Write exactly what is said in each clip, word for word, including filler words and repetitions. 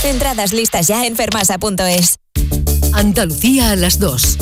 Entradas listas ya en fermasa punto es. Andalucía a las dos.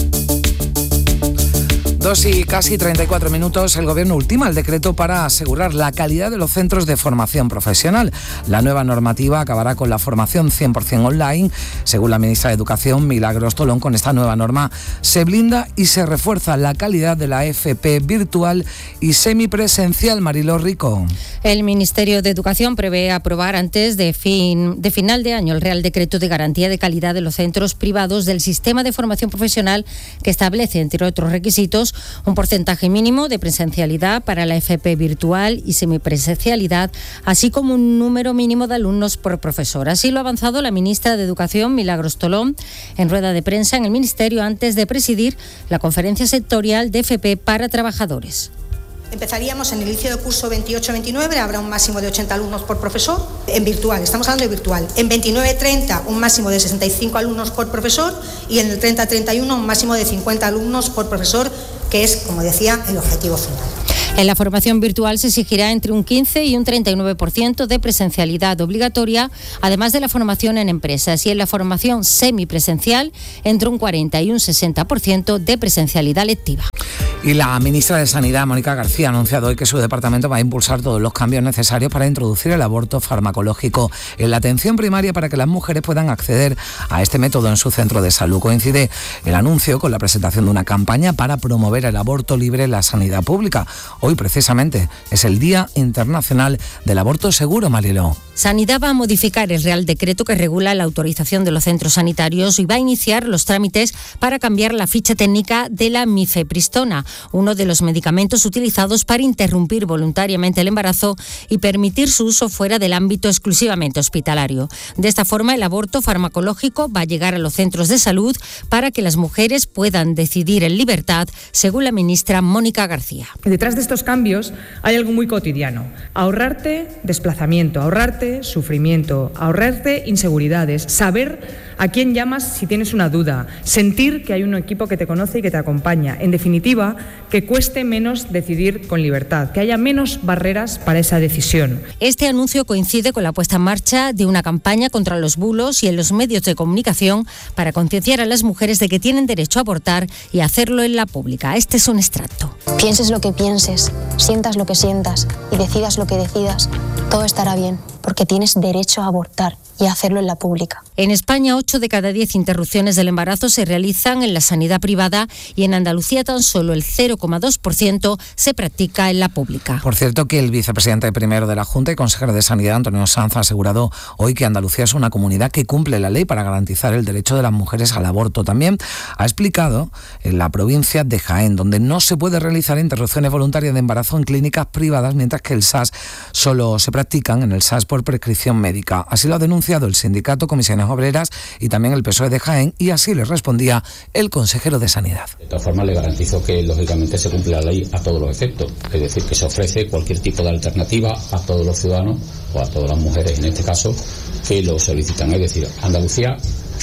Dos y casi treinta y cuatro minutos, el Gobierno ultima el decreto para asegurar la calidad de los centros de formación profesional. La nueva normativa acabará con la formación cien por ciento online. Según la ministra de Educación, Milagros Tolón, con esta nueva norma se blinda y se refuerza la calidad de la F P virtual y semipresencial. Mariló Rico. El Ministerio de Educación prevé aprobar antes de, fin, de final de año el Real Decreto de Garantía de Calidad de los Centros Privados del Sistema de Formación Profesional, que establece, entre otros requisitos, un porcentaje mínimo de presencialidad para la F P virtual y semipresencialidad, así como un número mínimo de alumnos por profesor. Así lo ha avanzado la ministra de Educación, Milagros Tolón, en rueda de prensa en el Ministerio antes de presidir la conferencia sectorial de F P para trabajadores. Empezaríamos en el inicio del curso veintiocho veintinueve, habrá un máximo de ochenta alumnos por profesor, en virtual, estamos hablando de virtual. En veintinueve treinta un máximo de sesenta y cinco alumnos por profesor y en el treinta treinta y uno un máximo de cincuenta alumnos por profesor, que es, como decía, el objetivo final. En la formación virtual se exigirá entre un quince y un treinta y nueve por ciento de presencialidad obligatoria, además de la formación en empresas, y en la formación semipresencial entre un cuarenta y un sesenta por ciento de presencialidad lectiva. Y la ministra de Sanidad, Mónica García, ha anunciado hoy que su departamento va a impulsar todos los cambios necesarios para introducir el aborto farmacológico en la atención primaria para que las mujeres puedan acceder a este método en su centro de salud. Coincide el anuncio con la presentación de una campaña para promover el aborto libre en la sanidad pública. Hoy, precisamente, es el Día Internacional del Aborto Seguro, Mariló. Sanidad va a modificar el Real Decreto que regula la autorización de los centros sanitarios y va a iniciar los trámites para cambiar la ficha técnica de la mifepristona, uno de los medicamentos utilizados para interrumpir voluntariamente el embarazo y permitir su uso fuera del ámbito exclusivamente hospitalario. De esta forma, el aborto farmacológico va a llegar a los centros de salud para que las mujeres puedan decidir en libertad, según la ministra Mónica García. Detrás de estos cambios hay algo muy cotidiano: ahorrarte desplazamiento, ahorrarte sufrimiento, ahorrarte inseguridades, saber a quién llamas si tienes una duda, sentir que hay un equipo que te conoce y que te acompaña. En definitiva, que cueste menos decidir con libertad, que haya menos barreras para esa decisión. Este anuncio coincide con la puesta en marcha de una campaña contra los bulos y en los medios de comunicación para concienciar a las mujeres de que tienen derecho a abortar y hacerlo en la pública. Este es un extracto. Pienses lo que pienses, sientas lo que sientas y decidas lo que decidas, todo estará bien, porque tienes derecho a abortar y a hacerlo en la pública. En España, ocho de cada diez interrupciones del embarazo se realizan en la sanidad privada y en Andalucía tan solo el cero coma dos por ciento se practica en la pública. Por cierto, que el vicepresidente primero de la Junta y consejero de Sanidad, Antonio Sanz, ha asegurado hoy que Andalucía es una comunidad que cumple la ley para garantizar el derecho de las mujeres al aborto. También ha explicado en la provincia de Jaén, donde no se puede realizar interrupciones voluntarias de embarazo en clínicas privadas, mientras que el S A S solo se practican en el S A S por prescripción médica. Así lo ha denunciado el sindicato Comisiones Obreras y también el P S O E de Jaén, y así le respondía el consejero de Sanidad. De todas formas, le garantizo que lógicamente se cumple la ley a todos los efectos, es decir, que se ofrece cualquier tipo de alternativa a todos los ciudadanos o a todas las mujeres, en este caso, que lo solicitan. Es decir, Andalucía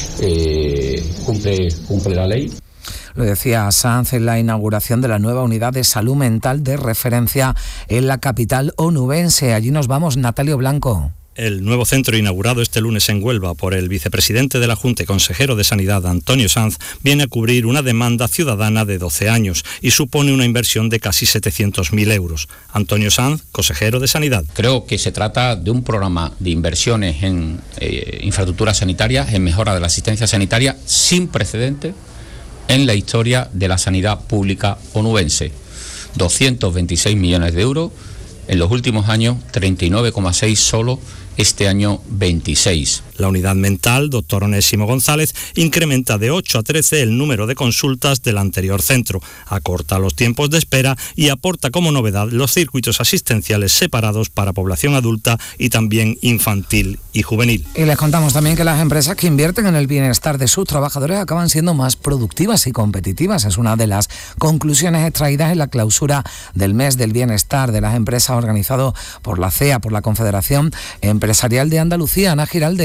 eh, cumple, cumple la ley. Lo decía Sanz en la inauguración de la nueva unidad de salud mental de referencia en la capital onubense. Allí nos vamos, Natalio Blanco. El nuevo centro inaugurado este lunes en Huelva por el vicepresidente de la Junta y consejero de Sanidad, Antonio Sanz, viene a cubrir una demanda ciudadana de doce años y supone una inversión de casi setecientos mil euros. Antonio Sanz, consejero de Sanidad. Creo que se trata de un programa de inversiones en eh, infraestructuras sanitarias, en mejora de la asistencia sanitaria, sin precedentes en la historia de la sanidad pública onubense. doscientos veintiséis millones de euros en los últimos años, treinta y nueve coma seis solo este año veintiséis. La unidad mental, doctor Onésimo González, incrementa de ocho a trece el número de consultas del anterior centro, acorta los tiempos de espera y aporta como novedad los circuitos asistenciales separados para población adulta y también infantil y juvenil. Y les contamos también que las empresas que invierten en el bienestar de sus trabajadores acaban siendo más productivas y competitivas. Es una de las conclusiones extraídas en la clausura del mes del bienestar de las empresas organizado por la C E A, por la Confederación Empresarial de Andalucía. Ana Giraldez.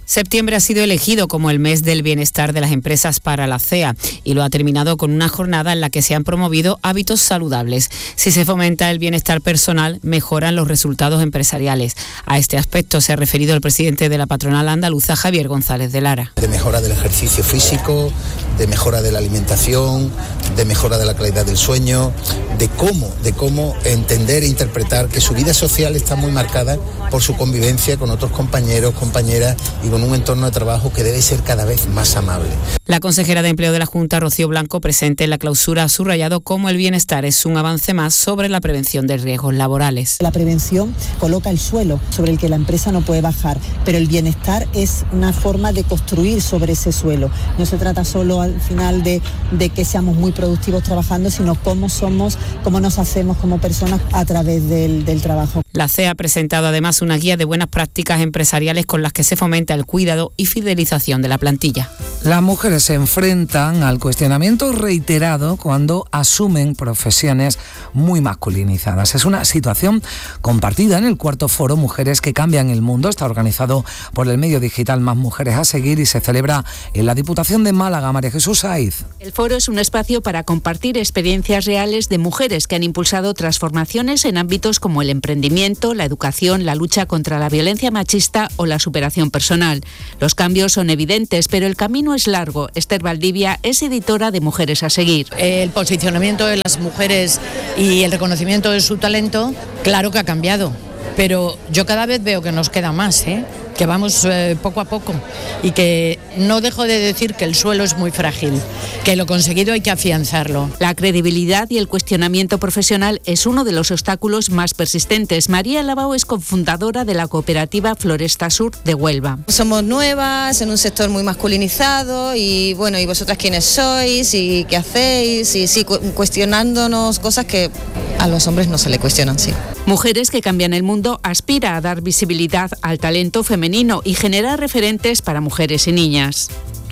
Septiembre ha sido elegido como el mes del bienestar de las empresas para la C E A y lo ha terminado con una jornada en la que se han promovido hábitos saludables. Si se fomenta el bienestar personal, mejoran los resultados empresariales. A este aspecto se ha referido el presidente de la patronal andaluza, Javier González de Lara. De mejora del ejercicio físico, de mejora de la alimentación, de mejora de la calidad del sueño, de cómo, de cómo entender e interpretar que su vida social está muy marcada por su convivencia con otros compañeros, compañeras y con un entorno de trabajo que debe ser cada vez más amable. La consejera de Empleo de la Junta, Rocío Blanco, presente en la clausura, ha subrayado cómo el bienestar es un avance más sobre la prevención de riesgos laborales. La prevención coloca el suelo sobre el que la empresa no puede bajar, pero el bienestar es una forma de construir sobre ese suelo. No se trata solo al final de, de que seamos muy productivos trabajando, sino cómo somos, cómo nos hacemos como personas a través del, del trabajo. La C E A ha presentado además una guía de buenas prácticas empresariales con las que se fomenta el cuidado y fidelización de la plantilla. Las mujeres se enfrentan al cuestionamiento reiterado cuando asumen profesiones muy masculinizadas. Es una situación compartida en el cuarto foro Mujeres que Cambian el Mundo. Está organizado por el medio digital Más Mujeres a Seguir y se celebra en la Diputación de Málaga. María Jesús Saiz. El foro es un espacio para compartir experiencias reales de mujeres que han impulsado transformaciones en ámbitos como el emprendimiento, la educación, la lucha contra la violencia machista o la superación personal. Los cambios son evidentes, pero el camino es largo. Esther Valdivia es editora de Mujeres a Seguir. El posicionamiento de las mujeres y el reconocimiento de su talento, claro que ha cambiado, pero yo cada vez veo que nos queda más, ¿eh? que vamos eh, poco a poco y que no dejo de decir que el suelo es muy frágil, que lo conseguido hay que afianzarlo. La credibilidad y el cuestionamiento profesional es uno de los obstáculos más persistentes. María Lavao es cofundadora de la cooperativa Floresta Sur de Huelva. Somos nuevas en un sector muy masculinizado y bueno, ¿y vosotras quiénes sois? ¿Y qué hacéis? Y sí, cuestionándonos cosas que a los hombres no se le cuestionan, sí. Mujeres que Cambian el Mundo aspira a dar visibilidad al talento femenino y generar referentes para mujeres y niñas.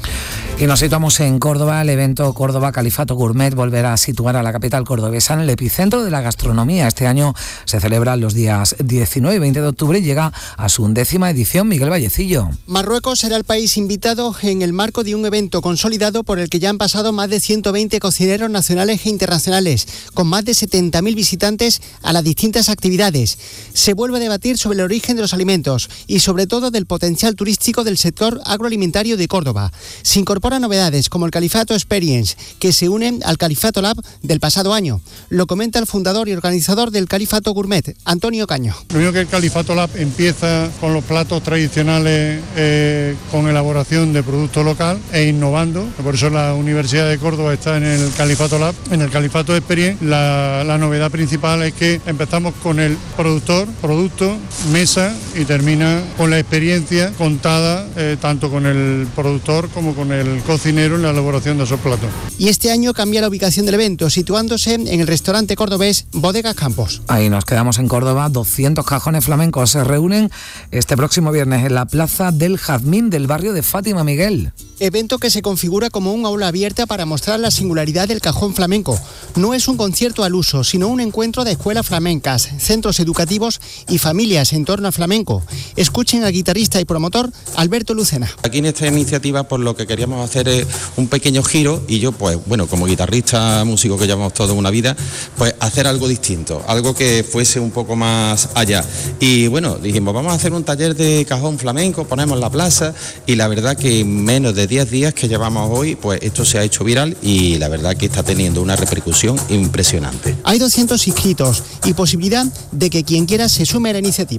Y nos situamos en Córdoba. El evento Córdoba Califato Gourmet volverá a situar a la capital cordobesa en el epicentro de la gastronomía. Este año se celebra los días diecinueve y veinte de octubre y llega a su undécima edición. Miguel Vallecillo. Marruecos será el país invitado en el marco de un evento consolidado por el que ya han pasado más de ciento veinte cocineros nacionales e internacionales, con más de setenta mil visitantes a las distintas actividades. Se vuelve a debatir sobre el origen de los alimentos y sobre todo del potencial turístico del sector agroalimentario de Córdoba. Se incorpora novedades como el Califato Experience, que se unen al Califato Lab del pasado año. Lo comenta el fundador y organizador del Califato Gourmet, Antonio Caño. Primero que el Califato Lab empieza con los platos tradicionales, eh, con elaboración de producto local e innovando. Por eso la Universidad de Córdoba está en el Califato Lab. En el Califato Experience la, la novedad principal es que empezamos con el productor, producto, mesa y termina con la experiencia contada eh, tanto con el productor como con el cocinero en la elaboración de esos platos. Y este año cambia la ubicación del evento, situándose en el restaurante cordobés Bodegas Campos. Ahí nos quedamos en Córdoba. doscientos cajones flamencos se reúnen este próximo viernes en la Plaza del Jazmín del barrio de Fátima. Miguel. Evento que se configura como un aula abierta para mostrar la singularidad del cajón flamenco. No es un concierto al uso, sino un encuentro de escuelas flamencas, centros educativos y familias en torno al flamenco. Escuchen al guitarrista y promotor Alberto Lucena. Aquí en esta iniciativa, por lo que queríamos hacer es un pequeño giro y yo, pues bueno, como guitarrista, músico que llevamos toda una vida, pues hacer algo distinto, algo que fuese un poco más allá. Y bueno, dijimos, vamos a hacer un taller de cajón flamenco, ponemos la plaza y la verdad que en menos de diez días que llevamos hoy, pues esto se ha hecho viral y la verdad que está teniendo una repercusión impresionante. Hay doscientos inscritos y posibilidad de que quien quiera se sume a la iniciativa.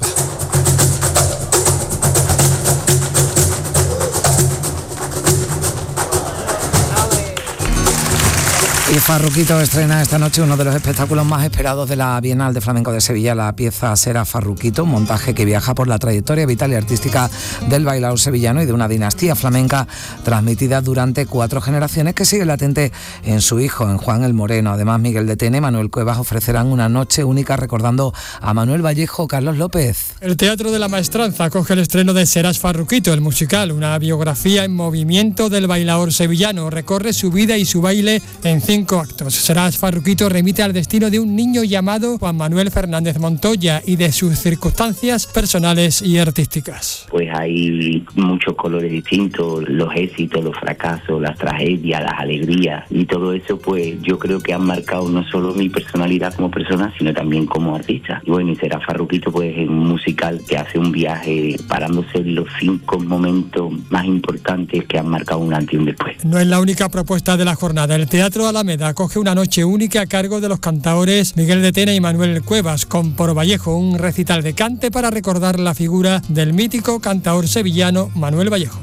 Y Farruquito estrena esta noche uno de los espectáculos más esperados de la Bienal de Flamenco de Sevilla. La pieza será Farruquito, un montaje que viaja por la trayectoria vital y artística del bailaor sevillano y de una dinastía flamenca transmitida durante cuatro generaciones que sigue latente en su hijo, en Juan el Moreno. Además, Miguel de Tene y Manuel Cuevas ofrecerán una noche única recordando a Manuel Vallejo, Carlos López. El Teatro de la Maestranza acoge el estreno de Serás Farruquito, el musical, una biografía en movimiento del bailaor sevillano. Recorre su vida y su baile en cinco cinco actos. Serás Farruquito remite al destino de un niño llamado Juan Manuel Fernández Montoya y de sus circunstancias personales y artísticas. Pues hay muchos colores distintos, los éxitos, los fracasos, las tragedias, las alegrías, y todo eso pues yo creo que han marcado no solo mi personalidad como persona, sino también como artista. Y bueno, y será Farruquito pues en un musical que hace un viaje parándose en los cinco momentos más importantes que han marcado un antes y un después. No es la única propuesta de la jornada. El Teatro Alameda acoge una noche única a cargo de los cantaores Miguel de Tena y Manuel Cuevas, con Por Vallejo, un recital de cante para recordar la figura del mítico cantaor sevillano Manuel Vallejo.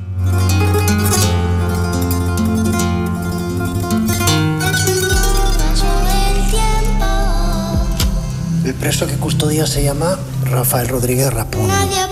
El preso que custodia se llama Rafael Rodríguez Rapón.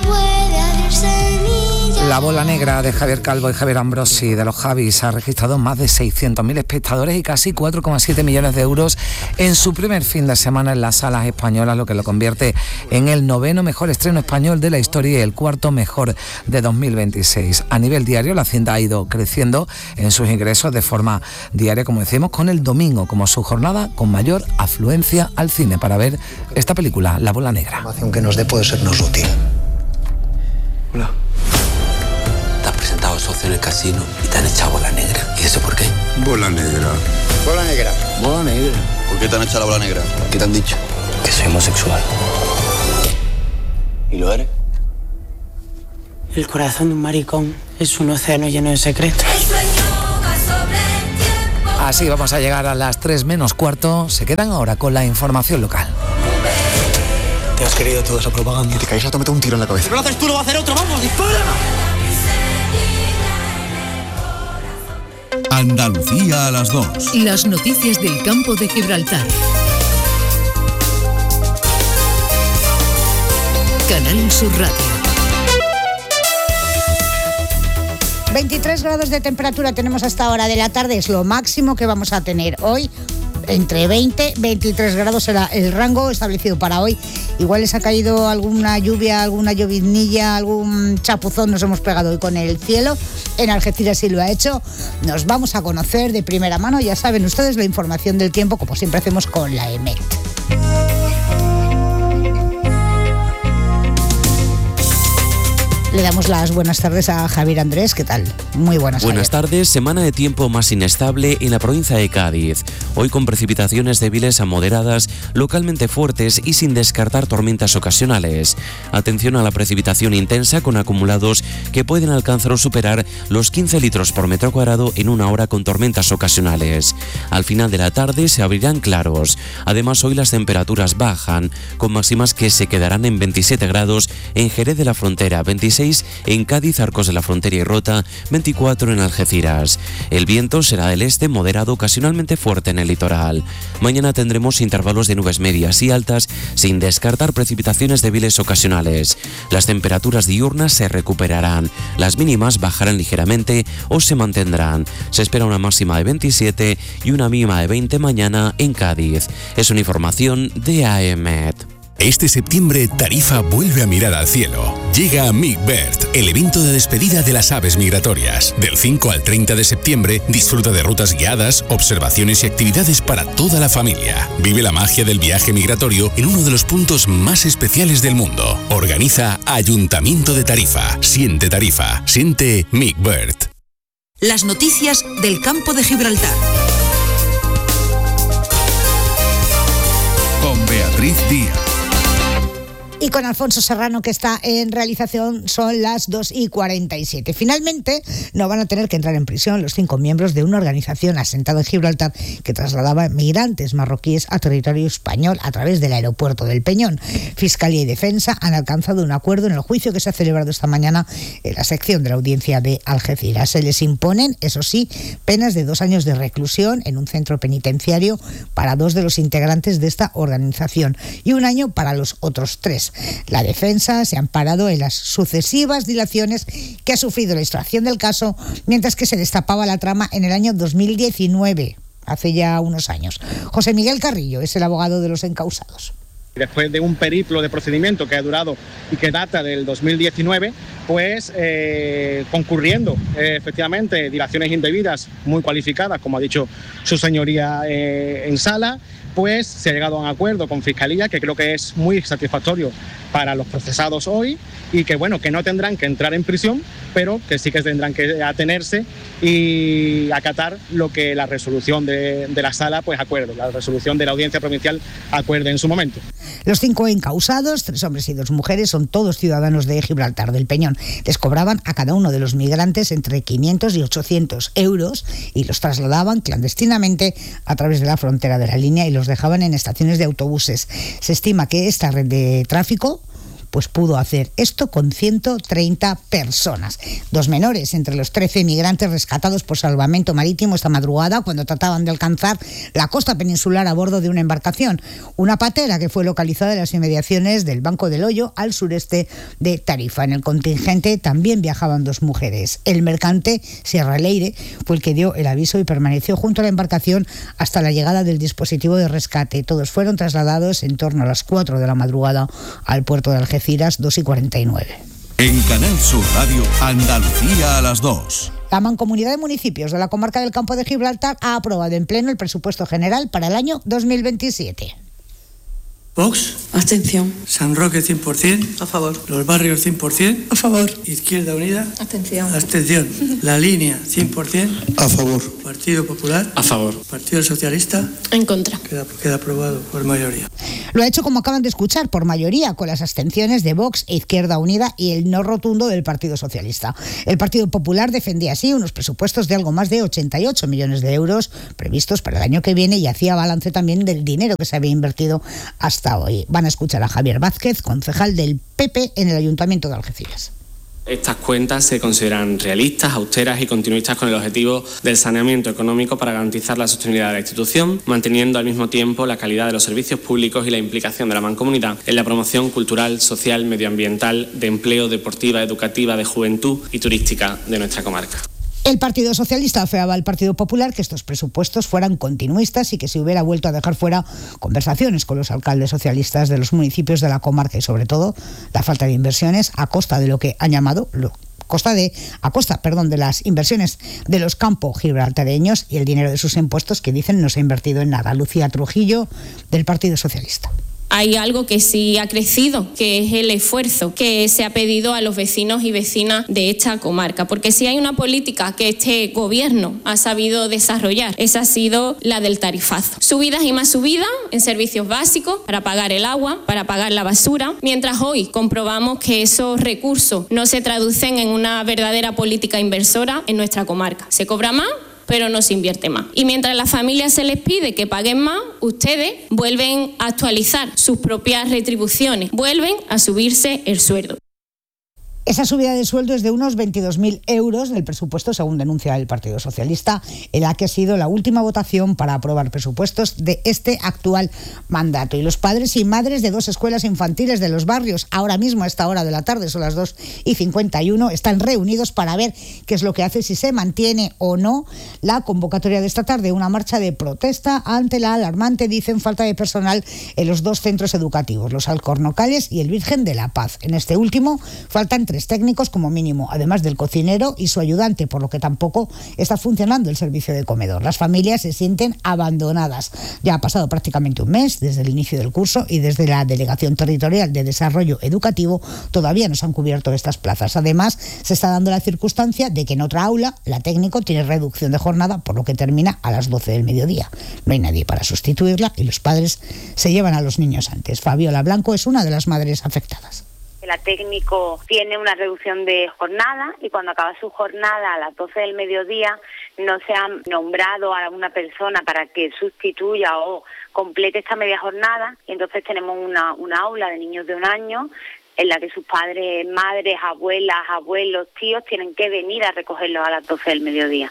La bola negra de Javier Calvo y Javier Ambrosi de los Javis ha registrado más de seiscientos mil espectadores y casi cuatro coma siete millones de euros en su primer fin de semana en las salas españolas, lo que lo convierte en el noveno mejor estreno español de la historia y el cuarto mejor de dos mil veintiséis. A nivel diario, la Hacienda ha ido creciendo en sus ingresos de forma diaria, como decimos, con el domingo como su jornada con mayor afluencia al cine para ver esta película, La bola negra. La información que nos dé puede sernos útil. Hola. Te has presentado socio en el casino y te han echado bola negra. ¿Y eso por qué? Bola negra. Bola negra. Bola negra. ¿Por qué te han echado la bola negra? ¿Qué te han dicho? Que soy homosexual. ¿Y lo eres? El corazón de un maricón es un océano lleno de secretos. Así vamos a llegar a las tres menos cuarto. Se quedan ahora con la información local. Te has querido toda esa propaganda. Te caes a te meto un tiro en la cabeza. Si no lo haces tú, lo va a hacer otro. ¡Vamos, dispara! Andalucía a las dos. Las noticias del campo de Gibraltar. Canal Sur Radio. veintitrés grados de temperatura tenemos a esta hora de la tarde, es lo máximo que vamos a tener hoy. Entre veinte y veintitrés grados será el rango establecido para hoy. Igual les ha caído alguna lluvia, alguna lloviznilla, algún chapuzón nos hemos pegado hoy con el cielo. En Algeciras sí lo ha hecho. Nos vamos a conocer de primera mano, ya saben ustedes, la información del tiempo, como siempre hacemos con la E M E T. Le damos las buenas tardes a Javier Andrés. ¿Qué tal? Muy buenas. Buenas Javier. tardes. Semana de tiempo más inestable en la provincia de Cádiz. Hoy con precipitaciones débiles a moderadas, localmente fuertes y sin descartar tormentas ocasionales. Atención a la precipitación intensa con acumulados que pueden alcanzar o superar los quince litros por metro cuadrado en una hora con tormentas ocasionales. Al final de la tarde se abrirán claros. Además, hoy las temperaturas bajan, con máximas que se quedarán en veintisiete grados en Jerez de la Frontera, veintiséis en Cádiz, Arcos de la Frontera y Rota, veinticuatro en Algeciras. El viento será del este moderado, ocasionalmente fuerte en el litoral. Mañana tendremos intervalos de nubes medias y altas, sin descartar precipitaciones débiles ocasionales. Las temperaturas diurnas se recuperarán, las mínimas bajarán ligeramente o se mantendrán. Se espera una máxima de veintisiete y una mínima de veinte mañana en Cádiz. Es una información de A E M E T. Este septiembre, Tarifa vuelve a mirar al cielo. Llega a MigBird, el evento de despedida de las aves migratorias. Del cinco al treinta de septiembre, disfruta de rutas guiadas, observaciones y actividades para toda la familia. Vive la magia del viaje migratorio en uno de los puntos más especiales del mundo. Organiza Ayuntamiento de Tarifa. Siente Tarifa. Siente MigBird. Las noticias del campo de Gibraltar. Con Beatriz Díaz. Y con Alfonso Serrano, que está en realización, son las dos y cuarenta y siete. Finalmente, no van a tener que entrar en prisión los cinco miembros de una organización asentada en Gibraltar que trasladaba migrantes marroquíes a territorio español a través del aeropuerto del Peñón. Fiscalía y Defensa han alcanzado un acuerdo en el juicio que se ha celebrado esta mañana en la sección de la audiencia de Algeciras. Se les imponen, eso sí, penas de dos años de reclusión en un centro penitenciario para dos de los integrantes de esta organización y un año para los otros tres. La defensa se ha amparado en las sucesivas dilaciones que ha sufrido la instrucción del caso, mientras que se destapaba la trama en el año dos mil diecinueve, hace ya unos años. José Miguel Carrillo es el abogado de los encausados. Después de un periplo de procedimiento que ha durado y que data del dos mil diecinueve, pues eh, concurriendo eh, efectivamente dilaciones indebidas muy cualificadas, como ha dicho su señoría eh, en sala, pues se ha llegado a un acuerdo con Fiscalía que creo que es muy satisfactorio para los procesados hoy y que bueno, que no tendrán que entrar en prisión, pero que sí que tendrán que atenerse y acatar lo que la resolución de, de la sala pues acuerde, la resolución de la audiencia provincial acuerde en su momento. Los cinco encausados, tres hombres y dos mujeres, son todos ciudadanos de Gibraltar del Peñón. Les cobraban a cada uno de los migrantes entre quinientos y ochocientos euros y los trasladaban clandestinamente a través de la frontera de la línea y los dejaban en estaciones de autobuses. Se estima que esta red de tráfico pues pudo hacer esto con ciento treinta personas. Dos menores entre los trece migrantes rescatados por salvamento marítimo esta madrugada cuando trataban de alcanzar la costa peninsular a bordo de una embarcación, una patera que fue localizada en las inmediaciones del Banco del Hoyo al sureste de Tarifa. En el contingente también viajaban dos mujeres. El mercante Sierra Leire fue el que dio el aviso y permaneció junto a la embarcación hasta la llegada del dispositivo de rescate. Todos fueron trasladados en torno a las cuatro de la madrugada al puerto de Algeciras, dos y cuarenta y nueve. En Canal Sur Radio, Andalucía a las dos. La Mancomunidad de Municipios de la Comarca del Campo de Gibraltar ha aprobado en pleno el presupuesto general para el año dos mil veintisiete. Vox, abstención. San Roque cien por ciento, a favor. Los Barrios cien por ciento, a favor. Izquierda Unida, abstención. Abstención. La Línea cien por ciento, a favor. Partido Popular, a favor. Partido Socialista, en contra. Queda, queda aprobado por mayoría. Lo ha hecho, como acaban de escuchar, por mayoría, con las abstenciones de Vox e Izquierda Unida y el no rotundo del Partido Socialista. El Partido Popular defendía así unos presupuestos de algo más de ochenta y ocho millones de euros previstos para el año que viene y hacía balance también del dinero que se había invertido hasta hoy. Van a escuchar a Javier Vázquez, concejal del P P en el Ayuntamiento de Algeciras. Estas cuentas se consideran realistas, austeras y continuistas con el objetivo del saneamiento económico para garantizar la sostenibilidad de la institución, manteniendo al mismo tiempo la calidad de los servicios públicos y la implicación de la Mancomunidad en la promoción cultural, social, medioambiental, de empleo, deportiva, educativa, de juventud y turística de nuestra comarca. El Partido Socialista afeaba al Partido Popular que estos presupuestos fueran continuistas y que se hubiera vuelto a dejar fuera conversaciones con los alcaldes socialistas de los municipios de la comarca y, sobre todo, la falta de inversiones a costa de lo que han llamado lo, costa de, a costa perdón, de las inversiones de los campos gibraltareños y el dinero de sus impuestos que dicen no se ha invertido en nada. Lucía Trujillo, del Partido Socialista. Hay algo que sí ha crecido, que es el esfuerzo que se ha pedido a los vecinos y vecinas de esta comarca. Porque si hay una política que este gobierno ha sabido desarrollar, esa ha sido la del tarifazo. Subidas y más subidas en servicios básicos para pagar el agua, para pagar la basura, mientras hoy comprobamos que esos recursos no se traducen en una verdadera política inversora en nuestra comarca. Se cobra más, pero no se invierte más. Y mientras a las familias se les pide que paguen más, ustedes vuelven a actualizar sus propias retribuciones, vuelven a subirse el sueldo. Esa subida de sueldo es de unos veintidós mil euros del presupuesto, según denuncia el Partido Socialista, en la que ha sido la última votación para aprobar presupuestos de este actual mandato. Y los padres y madres de dos escuelas infantiles de los barrios, ahora mismo a esta hora de la tarde, son las dos y cincuenta y uno, están reunidos para ver qué es lo que hace, si se mantiene o no la convocatoria de esta tarde, una marcha de protesta ante la alarmante, dicen, falta de personal en los dos centros educativos, los Alcornocales y el Virgen de la Paz. En este último faltan tres técnicos como mínimo, además del cocinero y su ayudante, por lo que tampoco está funcionando el servicio de comedor. Las familias se sienten abandonadas. Ya ha pasado prácticamente un mes desde el inicio del curso y desde la Delegación Territorial de Desarrollo Educativo todavía no se han cubierto estas plazas. Además, se está dando la circunstancia de que en otra aula la técnico tiene reducción de jornada, por lo que termina a las doce del mediodía. No hay nadie para sustituirla y los padres se llevan a los niños antes. Fabiola Blanco es una de las madres afectadas. La técnico tiene una reducción de jornada y cuando acaba su jornada a las doce del mediodía no se ha nombrado a una persona para que sustituya o complete esta media jornada. Y entonces tenemos una, una aula de niños de un año en la que sus padres, madres, abuelas, abuelos, tíos tienen que venir a recogerlos a las doce del mediodía.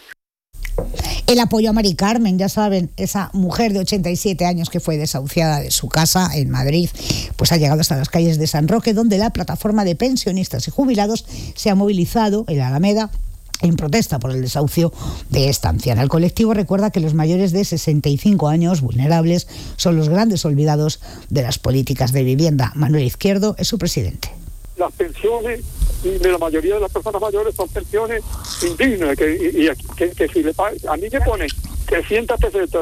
El apoyo a Mari Carmen, ya saben, esa mujer de ochenta y siete años que fue desahuciada de su casa en Madrid, pues ha llegado hasta las calles de San Roque, donde la plataforma de pensionistas y jubilados se ha movilizado en la Alameda en protesta por el desahucio de esta anciana. El colectivo recuerda que los mayores de sesenta y cinco años vulnerables son los grandes olvidados de las políticas de vivienda. Manuel Izquierdo es su presidente. Las pensiones de la mayoría de las personas mayores son pensiones indignas, que, y, y, que, que si le pagan, a mí me ponen trescientos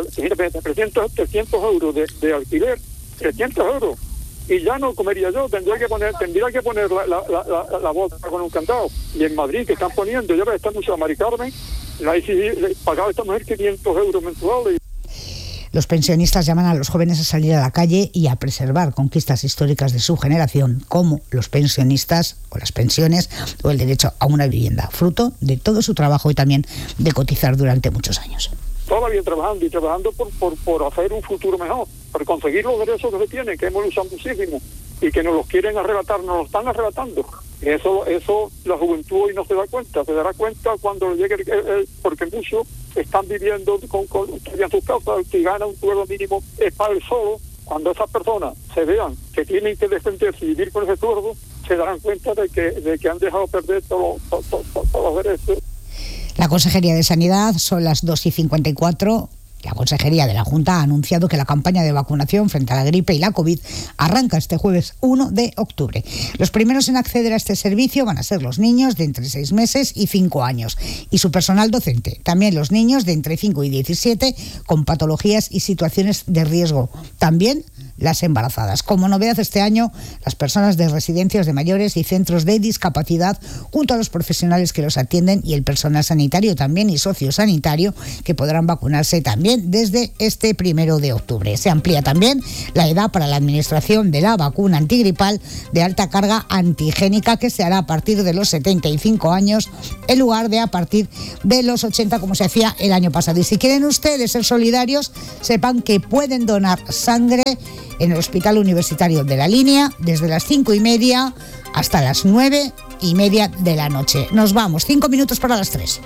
euros de, de alquiler, trescientos euros, y ya no comería yo, tendría que poner tendría que poner la, la, la, la, la bolsa con un candado. Y en Madrid, que están poniendo, yo veo esta muchacha Mari Carmen, la I C I le pagaba a esta mujer quinientos euros mensuales. Los pensionistas llaman a los jóvenes a salir a la calle y a preservar conquistas históricas de su generación, como los pensionistas o las pensiones o el derecho a una vivienda, fruto de todo su trabajo y también de cotizar durante muchos años. Todavía trabajando y trabajando por, por, por hacer un futuro mejor, por conseguir los derechos que se tienen, que hemos luchado muchísimo y que nos los quieren arrebatar, nos los están arrebatando. Eso eso la juventud hoy no se da cuenta, se dará cuenta cuando llegue, el, el, porque muchos están viviendo con, con en sus casas, que gana un sueldo mínimo es para el solo. Cuando esas personas se vean que tienen que defenderse y vivir con ese sueldo, se darán cuenta de que, de que han dejado perder todos todo, todo, todo, todo los derechos. La Consejería de Sanidad, son las dos y cincuenta y cuatro. La Consejería de la Junta ha anunciado que la campaña de vacunación frente a la gripe y la COVID arranca este jueves uno de octubre. Los primeros en acceder a este servicio van a ser los niños de entre seis meses y cinco años y su personal docente. También los niños de entre cinco y diecisiete con patologías y situaciones de riesgo. También las embarazadas. Como novedad este año, las personas de residencias de mayores y centros de discapacidad, junto a los profesionales que los atienden y el personal sanitario también y sociosanitario, que podrán vacunarse también desde este primero de octubre. Se amplía también la edad para la administración de la vacuna antigripal de alta carga antigénica, que se hará a partir de los setenta y cinco años en lugar de a partir de los ochenta, como se hacía el año pasado. Y si quieren ustedes ser solidarios, sepan que pueden donar sangre en el Hospital Universitario de la Línea desde las cinco y media hasta las nueve y media de la noche. Nos vamos, cinco minutos para las tres.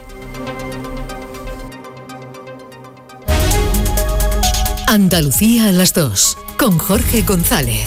Andalucía a las dos, con Jorge González.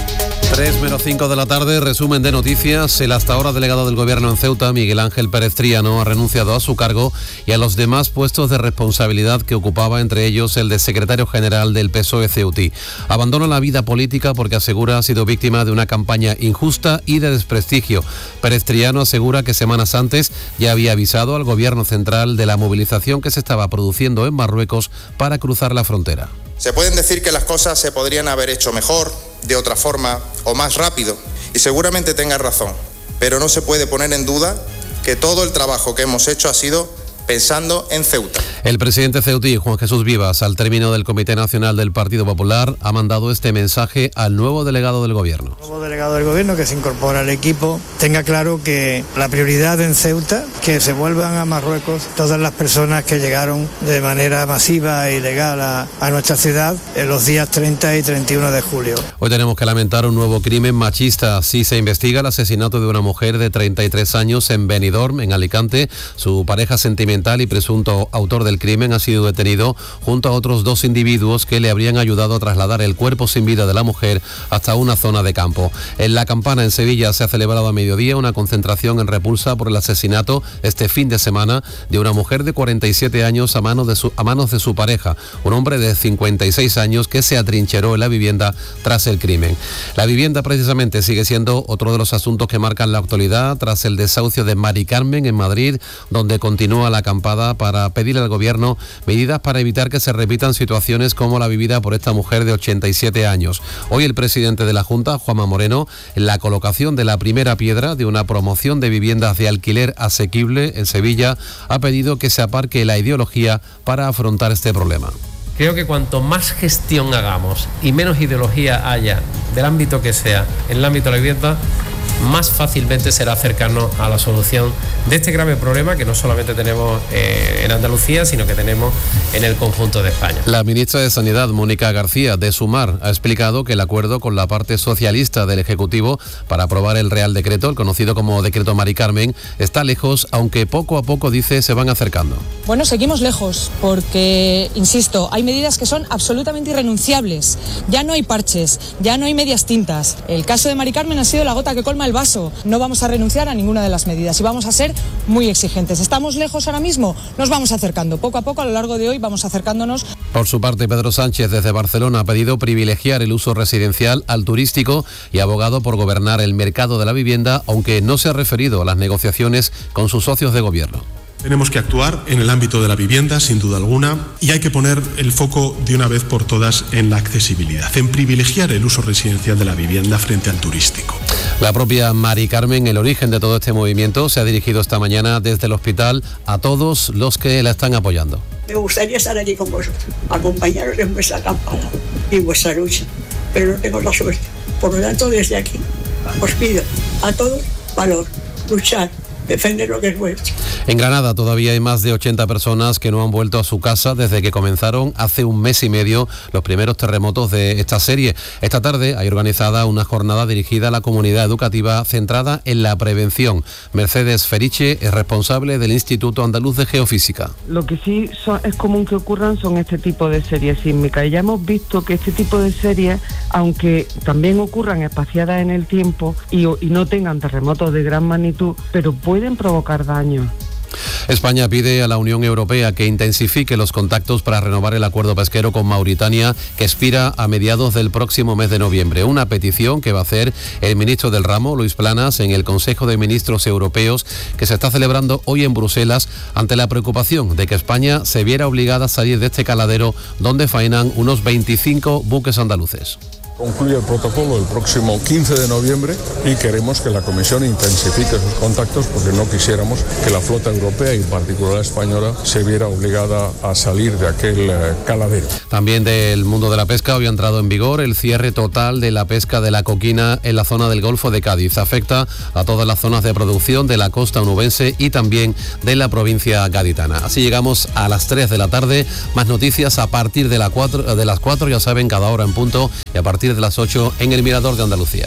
tres menos cinco de la tarde, resumen de noticias. El hasta ahora delegado del Gobierno en Ceuta, Miguel Ángel Pérez Triano, ha renunciado a su cargo y a los demás puestos de responsabilidad que ocupaba, entre ellos el de secretario general del P S O E ceutí. Abandona la vida política porque asegura ha sido víctima de una campaña injusta y de desprestigio. Pérez Triano asegura que semanas antes ya había avisado al Gobierno central de la movilización que se estaba produciendo en Marruecos para cruzar la frontera. Se pueden decir que las cosas se podrían haber hecho mejor, de otra forma o más rápido, y seguramente tenga razón, pero no se puede poner en duda que todo el trabajo que hemos hecho ha sido pensando en Ceuta. El presidente ceutí, Juan Jesús Vivas, al término del Comité Nacional del Partido Popular, ha mandado este mensaje al nuevo delegado del Gobierno. El nuevo delegado del Gobierno que se incorpora al equipo tenga claro que la prioridad en Ceuta, que se vuelvan a Marruecos todas las personas que llegaron de manera masiva e ilegal a, a nuestra ciudad en los días treinta y treinta y uno de julio. Hoy tenemos que lamentar un nuevo crimen machista. Así se investiga el asesinato de una mujer de treinta y tres años en Benidorm, en Alicante. Su pareja sentimental y presunto autor del crimen ha sido detenido junto a otros dos individuos que le habrían ayudado a trasladar el cuerpo sin vida de la mujer hasta una zona de campo. En La Campana, en Sevilla, se ha celebrado a mediodía una concentración en repulsa por el asesinato este fin de semana de una mujer de cuarenta y siete años a manos de su, a manos de su pareja, un hombre de cincuenta y seis años que se atrincheró en la vivienda tras el crimen. La vivienda precisamente sigue siendo otro de los asuntos que marcan la actualidad tras el desahucio de Mari Carmen en Madrid, donde continúa la acampada para pedir al Gobierno medidas para evitar que se repitan situaciones como la vivida por esta mujer de ochenta y siete años. Hoy el presidente de la Junta, Juanma Moreno, en la colocación de la primera piedra de una promoción de viviendas de alquiler asequible en Sevilla, ha pedido que se aparque la ideología para afrontar este problema. Creo que cuanto más gestión hagamos y menos ideología haya, del ámbito que sea, en el ámbito de la vivienda, más fácilmente será acercarnos a la solución de este grave problema que no solamente tenemos eh, en Andalucía, sino que tenemos en el conjunto de España. La ministra de Sanidad, Mónica García, de Sumar, ha explicado que el acuerdo con la parte socialista del Ejecutivo para aprobar el Real Decreto, el conocido como Decreto Mari Carmen, está lejos, aunque poco a poco, dice, se van acercando. Bueno, seguimos lejos, porque, insisto, hay medidas que son absolutamente irrenunciables. Ya no hay parches, ya no hay medias tintas. El caso de Mari Carmen ha sido la gota que colma el vaso. No vamos a renunciar a ninguna de las medidas y vamos a ser muy exigentes. ¿Estamos lejos ahora mismo? Nos vamos acercando. Poco a poco, a lo largo de hoy, vamos acercándonos. Por su parte, Pedro Sánchez desde Barcelona ha pedido privilegiar el uso residencial al turístico y ha abogado por gobernar el mercado de la vivienda, aunque no se ha referido a las negociaciones con sus socios de gobierno. Tenemos que actuar en el ámbito de la vivienda, sin duda alguna, y hay que poner el foco de una vez por todas en la accesibilidad, en privilegiar el uso residencial de la vivienda frente al turístico. La propia Mari Carmen, el origen de todo este movimiento, se ha dirigido esta mañana desde el hospital a todos los que la están apoyando. Me gustaría estar allí con vosotros, acompañaros en vuestra campaña y en vuestra lucha, pero no tengo la suerte. Por lo tanto, desde aquí os pido a todos valor, luchar, defender lo que es vuestro. En Granada todavía hay más de ochenta personas que no han vuelto a su casa desde que comenzaron hace un mes y medio los primeros terremotos de esta serie. Esta tarde hay organizada una jornada dirigida a la comunidad educativa centrada en la prevención. Mercedes Feriche es responsable del Instituto Andaluz de Geofísica. Lo que sí son, es común que ocurran son este tipo de series sísmicas. Y ya hemos visto que este tipo de series, aunque también ocurran espaciadas en el tiempo y, y no tengan terremotos de gran magnitud, pero pueden provocar daño. España pide a la Unión Europea que intensifique los contactos para renovar el acuerdo pesquero con Mauritania, que expira a mediados del próximo mes de noviembre. Una petición que va a hacer el ministro del ramo, Luis Planas, en el Consejo de Ministros Europeos que se está celebrando hoy en Bruselas, ante la preocupación de que España se viera obligada a salir de este caladero donde faenan unos veinticinco buques andaluces. Concluye el protocolo el próximo quince de noviembre y queremos que la Comisión intensifique sus contactos porque no quisiéramos que la flota europea y en particular la española se viera obligada a salir de aquel eh, caladero. También del mundo de la pesca, hoy ha entrado en vigor el cierre total de la pesca de la coquina en la zona del Golfo de Cádiz. Afecta a todas las zonas de producción de la costa onubense y también de la provincia gaditana. Así llegamos a las tres de la tarde. Más noticias a partir de, la cuatro, de las cuatro, ya saben, cada hora en punto, y a partir de las ocho en el Mirador de Andalucía.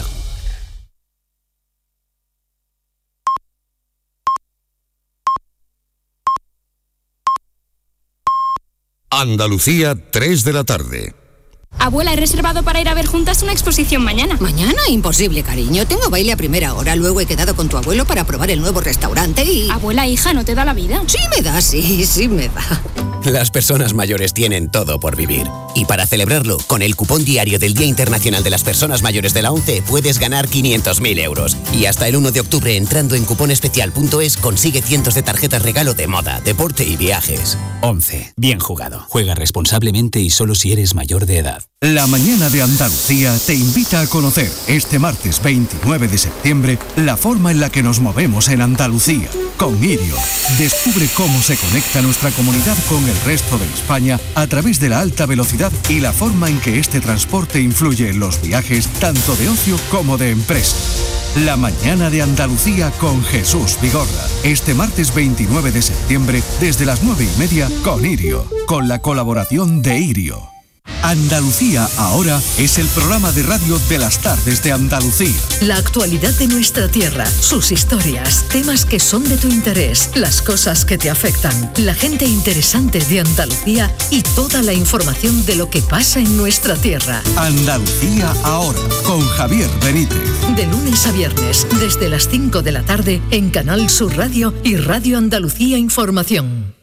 Andalucía, tres de la tarde. Abuela, he reservado para ir a ver juntas una exposición mañana. ¿Mañana? Imposible, cariño. Tengo baile a primera hora. Luego he quedado con tu abuelo para probar el nuevo restaurante y... Abuela, hija, ¿no te da la vida? Sí me da, sí, sí me da. Las personas mayores tienen todo por vivir. Y para celebrarlo, con el cupón diario del Día Internacional de las Personas Mayores de la ONCE puedes ganar quinientos mil euros. Y hasta el uno de octubre, entrando en cuponespecial punto es, consigue cientos de tarjetas regalo de moda, deporte y viajes. ONCE. Bien jugado. Juega responsablemente y solo si eres mayor de edad. La mañana de Andalucía te invita a conocer este martes veintinueve de septiembre la forma en la que nos movemos en Andalucía. Con Irio, descubre cómo se conecta nuestra comunidad con el resto de España a través de la alta velocidad y la forma en que este transporte influye en los viajes tanto de ocio como de empresa. La mañana de Andalucía con Jesús Vigorra. Este martes veintinueve de septiembre desde las nueve y media con Irio, con la colaboración de Irio. Andalucía ahora es el programa de radio de las tardes de Andalucía. La actualidad de nuestra tierra, sus historias, temas que son de tu interés, las cosas que te afectan, la gente interesante de Andalucía y toda la información de lo que pasa en nuestra tierra. Andalucía ahora, con Javier Benítez. De lunes a viernes, desde las cinco de la tarde en Canal Sur Radio y Radio Andalucía Información.